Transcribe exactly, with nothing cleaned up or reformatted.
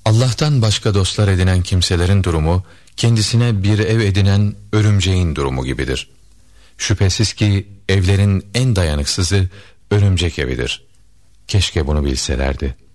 Allah'tan başka dostlar edinen kimselerin durumu, kendisine bir ev edinen örümceğin durumu gibidir. Şüphesiz ki evlerin en dayanıksızı örümcek evidir. Keşke bunu bilselerdi.